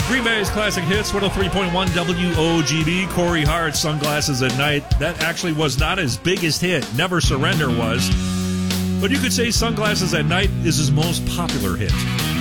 Green Bay's Classic Hits, 103.1 WOGB. Corey Hart, Sunglasses at Night. That actually was not his biggest hit. Never Surrender was. But you could say Sunglasses at Night is his most popular hit.